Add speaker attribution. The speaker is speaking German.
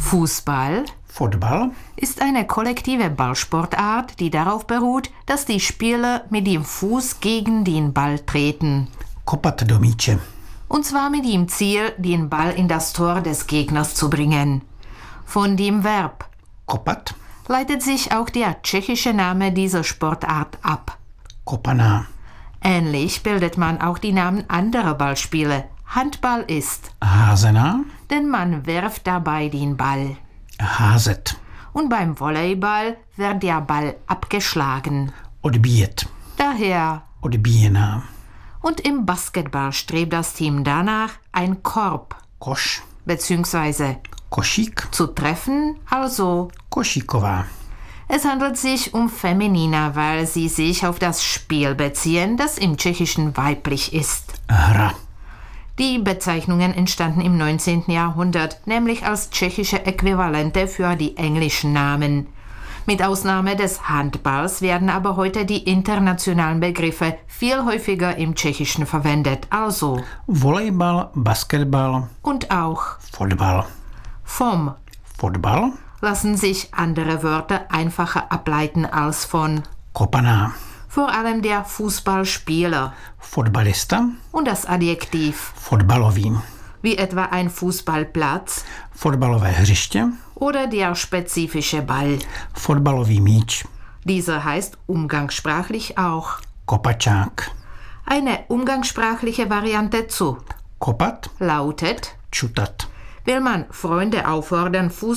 Speaker 1: Fußball
Speaker 2: Fotbal
Speaker 1: ist eine kollektive Ballsportart, die darauf beruht, dass die Spieler mit dem Fuß gegen den Ball treten.
Speaker 2: kopat do míče.
Speaker 1: Und zwar mit dem Ziel, den Ball in das Tor des Gegners zu bringen. Von dem Verb
Speaker 2: Kopat,
Speaker 1: leitet sich auch der tschechische Name dieser Sportart ab.
Speaker 2: kopaná.
Speaker 1: Ähnlich bildet man auch die Namen anderer Ballspiele. Handball ist,
Speaker 2: Házená,
Speaker 1: denn man wirft dabei den Ball.
Speaker 2: házet.
Speaker 1: Und beim Volleyball wird der Ball abgeschlagen.
Speaker 2: Odbíjet,
Speaker 1: Daher.
Speaker 2: odbíjená.
Speaker 1: Und im Basketball strebt das Team danach, ein Korb
Speaker 2: Koš,
Speaker 1: bzw.
Speaker 2: košík,
Speaker 1: zu treffen, also
Speaker 2: košíková.
Speaker 1: es handelt sich um Feminina, weil sie sich auf das Spiel beziehen, das im Tschechischen weiblich ist.
Speaker 2: Hra,
Speaker 1: Die Bezeichnungen entstanden im 19. Jahrhundert, nämlich als tschechische Äquivalente für die englischen Namen. Mit Ausnahme des Handballs werden aber heute die internationalen Begriffe viel häufiger im Tschechischen verwendet, also
Speaker 2: volejbal, basketbal,
Speaker 1: und auch
Speaker 2: fotbal.
Speaker 1: vom
Speaker 2: Fotbal,
Speaker 1: lassen sich andere Wörter einfacher ableiten als von,
Speaker 2: kopaná.
Speaker 1: vor allem der Fußballspieler
Speaker 2: Fotbalista,
Speaker 1: und das Adjektiv,
Speaker 2: fotbalový.
Speaker 1: wie etwa ein Fußballplatz
Speaker 2: Fotbalové hřiště,
Speaker 1: oder der spezifische Ball.
Speaker 2: fotbalový míč.
Speaker 1: Dieser heißt umgangssprachlich auch.
Speaker 2: Kopačák.
Speaker 1: Eine umgangssprachliche Variante zu
Speaker 2: Kopat,
Speaker 1: lautet,
Speaker 2: čutat.
Speaker 1: will man Freunde auffordern,